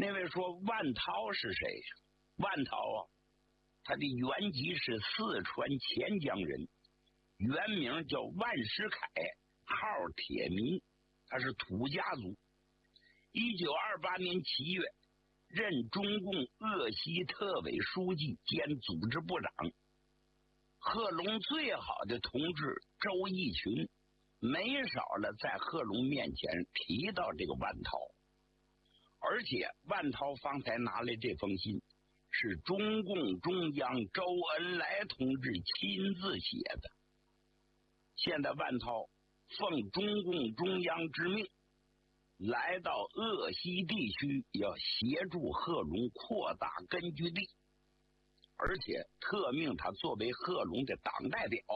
因为说万涛是谁呀？万涛啊，他的原籍是四川潜江人，原名叫万世凯，号铁民，他是土家族。1928年7月，任中共鄂西特委书记兼组织部长。贺龙最好的同志周逸群没少了在贺龙面前提到这个万涛，而且万涛方才拿来这封信是中共中央周恩来同志亲自写的。现在万涛奉中共中央之命来到鄂西地区，要协助贺龙扩大根据地，而且特命他作为贺龙的党代表。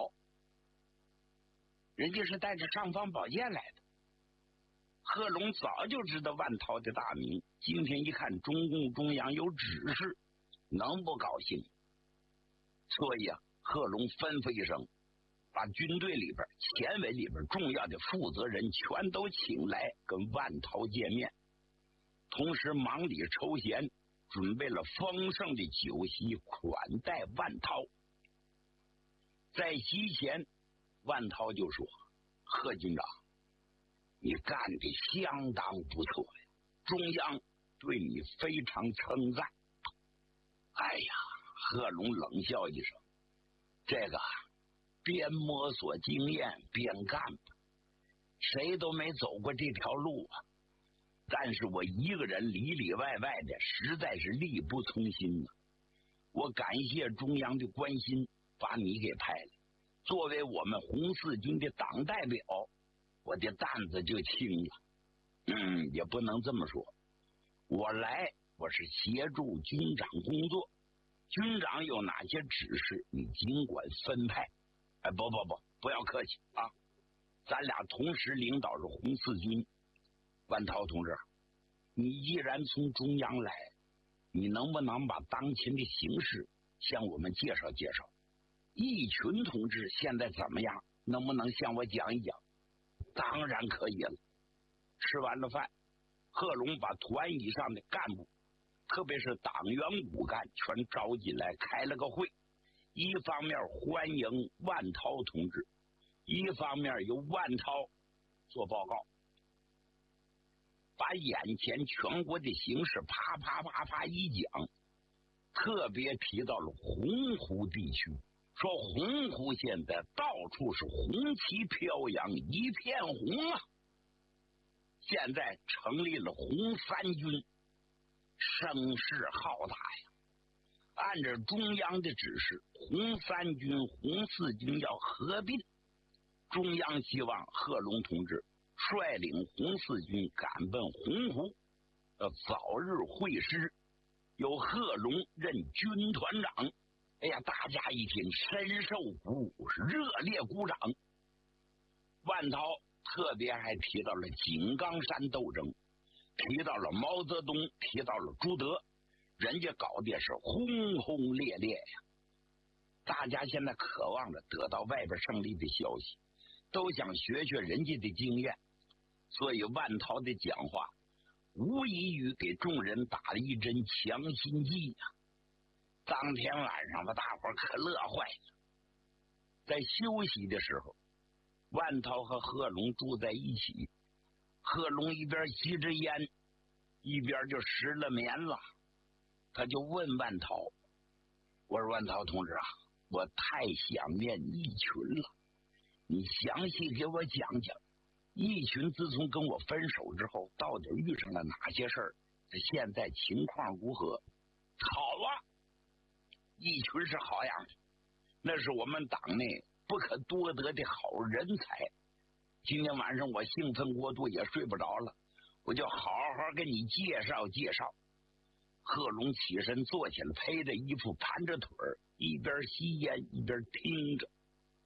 人家是带着尚方宝剑来的。贺龙早就知道万涛的大名，今天一看中共中央有指示，能不高兴？所以贺龙吩咐一声，把军队里边前委里边重要的负责人全都请来跟万涛见面，同时忙里抽闲准备了丰盛的酒席款待万涛。在席前，万涛就说：贺军长，你干得相当不错呀，中央对你非常称赞。哎呀，贺龙冷笑一声，这个边摸索经验边干吧，谁都没走过这条路啊。但是我一个人里里外外的实在是力不从心啊。我感谢中央的关心，把你给派了，作为我们红四军的党代表，我的担子就轻了。也不能这么说，我来我是协助军长工作，军长有哪些指示你尽管分派。不要客气啊，咱俩同时领导着红四军。万涛同志，你既然从中央来，你能不能把当前的形势向我们介绍介绍？逸群同志现在怎么样？能不能向我讲一讲？当然可以了。吃完了饭，贺龙把团以上的干部，特别是党员骨干全招进来开了个会，一方面欢迎万涛同志，一方面由万涛做报告，把眼前全国的形势啪一讲，特别提到了洪湖地区，说洪湖现在到处是红旗飘扬，一片红啊。现在成立了红三军，声势浩大呀。按照中央的指示，红三军、红四军要合并。中央希望贺龙同志率领红四军赶奔洪湖，要早日会师，由贺龙任军团长。哎呀，大家一听深受鼓舞，热烈鼓掌。万涛特别还提到了井冈山斗争，提到了毛泽东，提到了朱德，人家搞的是轰轰烈烈呀。大家现在渴望着得到外边胜利的消息，都想学学人家的经验，所以万涛的讲话无异于给众人打了一针强心剂呀。当天晚上吧，大伙儿可乐坏了。在休息的时候，万涛和贺龙住在一起，贺龙一边吸着烟，一边就失了眠了。他就问万涛，我说万涛同志啊，我太想念逸群了，你详细给我讲讲，逸群自从跟我分手之后，到底遇上了哪些事儿？现在情况如何？好啊，逸群是好样的，那是我们党内不可多得的好人才。今天晚上我兴奋过度，也睡不着了，我就好好给你介绍介绍。贺龙起身坐起来，披着衣服盘着腿儿，一边吸烟一边听着。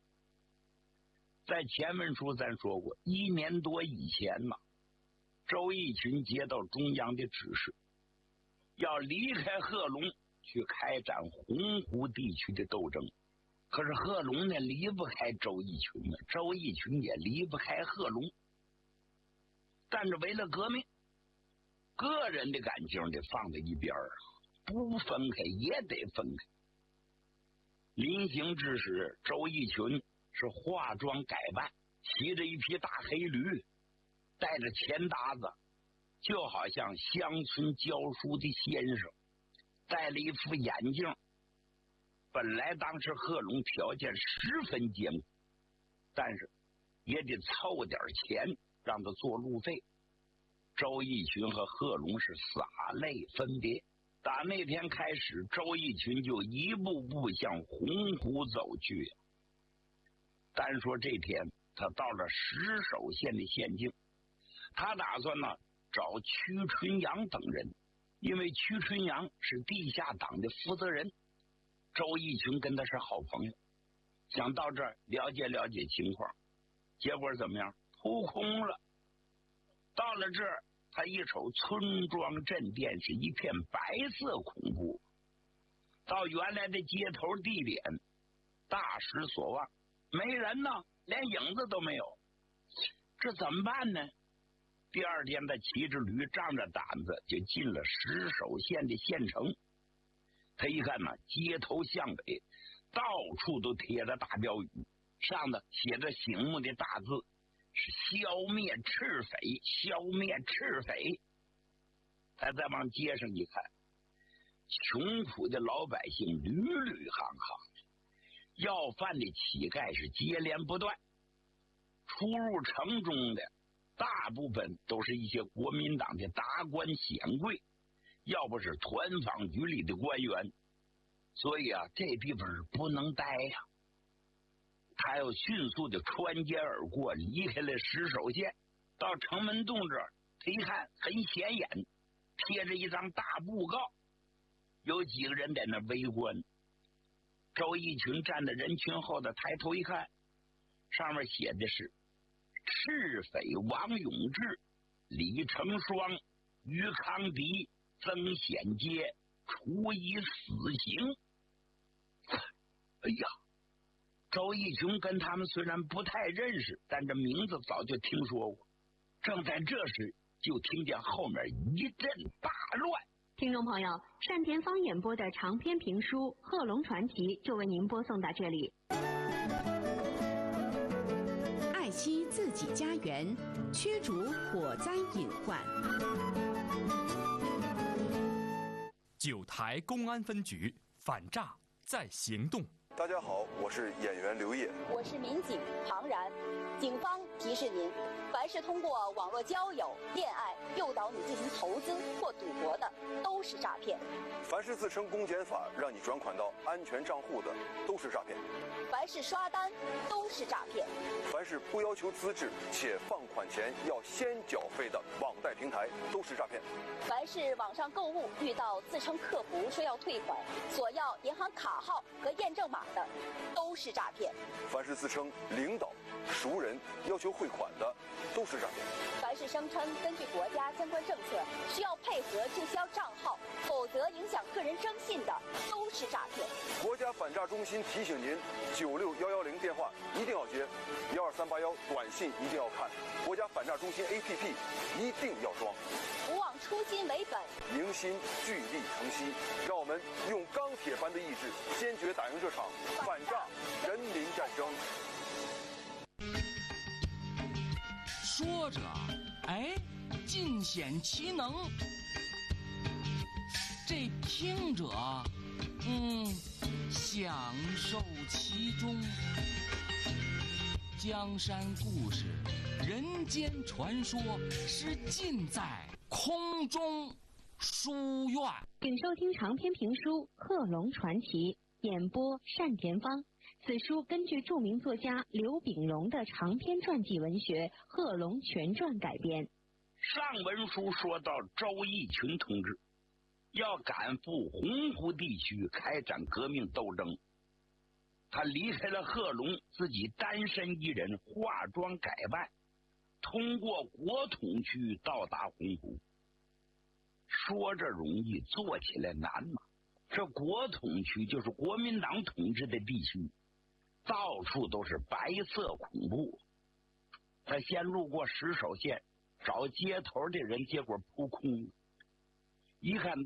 在前文书咱说过，1年多以前嘛，周逸群接到中央的指示，要离开贺龙去开展洪湖地区的斗争。可是贺龙呢，离不开周逸群呢，周逸群也离不开贺龙。但是为了革命， 个人的感情得放在一边儿，不分开也得分开。临行之时，周逸群是化妆改扮，骑着一匹大黑驴，带着钱搭子，就好像乡村教书的先生，戴了一副眼镜。本来当时贺龙条件十分艰苦，但是也得凑点钱让他做路费。周逸群和贺龙是洒泪分别。打那天开始，周逸群就一步步向洪湖走去。单说这天，他到了石首县的县境，他打算呢找屈春阳等人，因为屈春阳是地下党的负责人，周逸群跟他是好朋友，想到这儿了解了解情况。结果怎么样？扑空了。到了这儿，他一瞅村庄镇店是一片白色恐怖，到原来的街头地点大失所望，没人呢，连影子都没有。这怎么办呢？第二天他骑着驴，仗着胆子就进了石首县的县城。他一看呢，街头巷尾到处都贴着大标语，上头写着醒目的大字，是消灭赤匪，消灭赤匪。他再往街上一看，穷苦的老百姓屡屡行行，要饭的乞丐是接连不断。出入城中的大部分都是一些国民党的达官显贵，要不是团防局里的官员，所以啊，这地方是不能待呀。他要迅速的穿街而过，离开了石首县，到城门洞这儿，他一看很显眼，贴着一张大布告，有几个人在那围观。周逸群站在人群后的抬头一看，上面写的是赤匪王永志、李成双、于康迪、曾显阶处以死刑。哎呀，周逸群跟他们虽然不太认识，但这名字早就听说过。正在这时，就听见后面一阵大乱。 听众朋友，单田芳演播的长篇评书《贺龙传奇》就为您播送到这里。 爱惜自己家园，驱逐火灾隐患。 九台公安分局反诈在行动。 大家好，我是演员刘烨， 我是民警庞然。警方提示您，凡是通过网络交友、恋爱诱导你进行投资或赌博的，都是诈骗； 凡是自称公检法让你转款到安全账户的，都是诈骗； 凡是刷单，都是诈骗； 凡是不要求资质且放款前要先缴费的网贷平台，都是诈骗； 凡是网上购物遇到自称客服说要退款，索要银行卡号和验证码的，都是诈骗； 凡是自称领导、熟人要求汇款的，都是诈骗； 凡是声称根据国家相关政策需要配合注销账号，否则影响个人征信的，都是诈骗。 国家反诈中心提醒您：96110电话一定要接，12381短信一定要看，国家反诈中心 APP 一定要装。 不忘初心为本， 凝心聚力成溪，让我们用钢铁般的意志，坚决打赢这场反诈人民战争。 说着，哎，尽显其能；这听者，享受其中。江山故事、人间传说，是尽在空中书院。 请收听长篇评书《贺龙传奇》，演播单田芳。此书根据著名作家刘秉荣的长篇传记文学《贺龙全传》改编。 上文书说到，周逸群同志要赶赴洪湖地区开展革命斗争，他离开了贺龙，自己单身一人，化妆改扮，通过国统区到达洪湖。说着容易，做起来难嘛。这国统区就是国民党统治的地区，到处都是白色恐怖。他先路过石首县，找接头的人，结果扑空了。 一看